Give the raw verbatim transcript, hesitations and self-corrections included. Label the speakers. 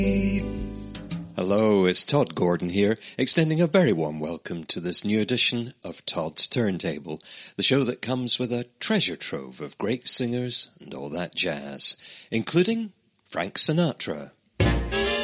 Speaker 1: Hello, it's Todd Gordon here, extending a very warm welcome to this new edition of Todd's Turntable, the show that comes with a treasure trove of great singers and all that jazz, including Frank Sinatra.